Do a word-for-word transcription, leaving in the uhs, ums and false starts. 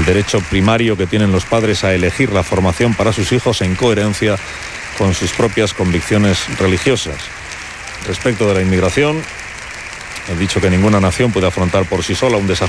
el derecho primario que tienen los padres a elegir la formación para sus hijos en coherencia con sus propias convicciones religiosas. Respecto de la inmigración, he dicho que ninguna nación puede afrontar por sí sola un desafío